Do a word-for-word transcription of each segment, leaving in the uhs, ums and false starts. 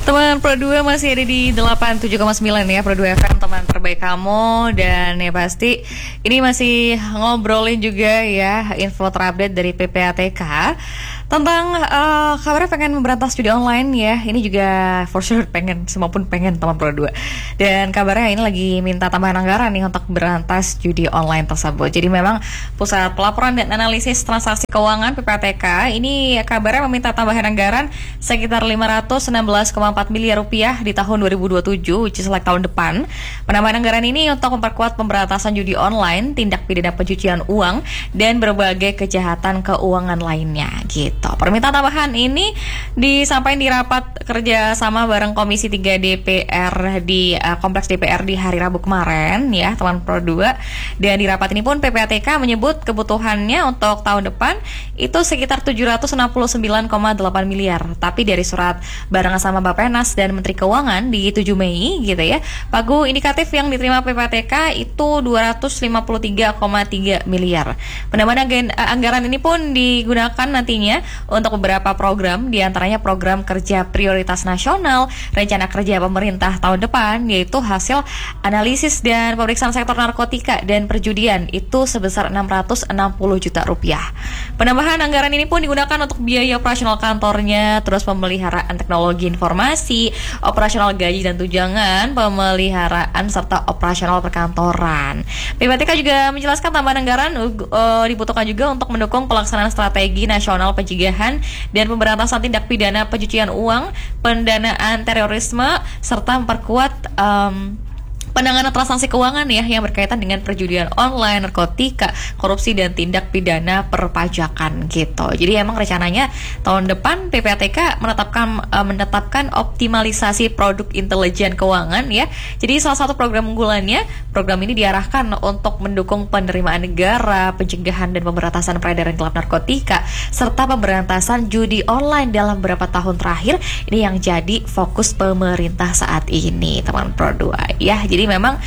Teman Pro dua masih ada di delapan puluh tujuh koma sembilan ya, Pro dua F M, teman terbaik kamu. Dan ya pasti ini masih ngobrolin juga ya info terupdate dari P P A T K tentang uh, kabarnya pengen memberantas judi online ya. Ini juga for sure pengen, semua pun pengen teman Pro dua. Dan kabarnya ini lagi minta tambahan anggaran nih untuk berantas judi online tersebut. Jadi memang Pusat Pelaporan dan Analisis Transaksi Keuangan P P A T K ini kabarnya meminta tambahan anggaran sekitar lima ratus enam belas koma empat miliar rupiah di tahun dua ribu dua puluh tujuh, which is like tahun depan. Penambahan anggaran ini untuk memperkuat pemberantasan judi online, tindak pidana pencucian uang, dan berbagai kejahatan keuangan lainnya gitu. Permintaan tambahan ini disampaikan di rapat kerja sama bareng Komisi tiga D P R di uh, Kompleks D P R di hari Rabu kemarin ya, teman Pro dua. Dan di rapat ini pun P P A T K menyebut kebutuhannya untuk tahun depan itu sekitar tujuh ratus enam puluh sembilan koma delapan miliar. Tapi dari surat barengan sama Bappenas dan Menteri Keuangan di tujuh Mei gitu ya, pagu indikatif yang diterima P P A T K itu dua ratus lima puluh tiga koma tiga miliar. Penambahan anggaran ini pun digunakan nantinya untuk beberapa program, diantaranya program kerja prioritas nasional, rencana kerja pemerintah tahun depan, yaitu hasil analisis dan pemeriksaan sektor narkotika dan perjudian itu sebesar enam ratus enam puluh juta rupiah. Penambahan anggaran ini pun digunakan untuk biaya operasional kantornya, terus pemeliharaan teknologi informasi, operasional gaji dan tunjangan, pemeliharaan serta operasional perkantoran. P P A T K juga menjelaskan tambahan anggaran uh, dibutuhkan juga untuk mendukung pelaksanaan strategi nasional pencegahan dan pemberantasan tindak pidana pencucian uang, pendanaan terorisme, serta memperkuat um, penanganan transaksi keuangan ya yang berkaitan dengan perjudian online, narkotika, korupsi dan tindak pidana perpajakan gitu. Jadi emang rencananya tahun depan P P A T K menetapkan uh, menetapkan optimalisasi produk intelijen keuangan ya. Jadi salah satu program unggulannya, program ini diarahkan untuk mendukung penerimaan negara, pencegahan dan pemberantasan peredaran gelap narkotika, serta pemberantasan judi online dalam beberapa tahun terakhir. Ini yang jadi fokus pemerintah saat ini, teman Pro dua ya. Jadi memang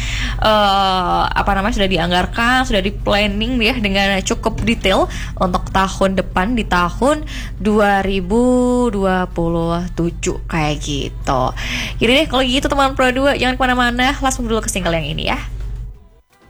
uh, apa namanya sudah dianggarkan, sudah di planning ya dengan cukup detail untuk tahun depan di tahun dua ribu dua puluh tujuh kayak gitu. Jadi deh kalau gitu teman Pro dua, jangan kemana-mana, langsung dulu ke single yang ini ya.